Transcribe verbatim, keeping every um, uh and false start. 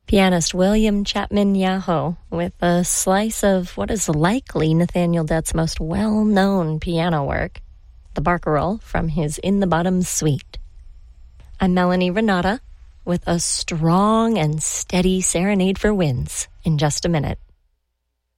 Pianist William Chapman Yahoo with a slice of what is likely Nathaniel Dett's most well-known piano work, the Barcarolle from his In the Bottom Suite. I'm Melanie Renata with a strong and steady serenade for winds in just a minute.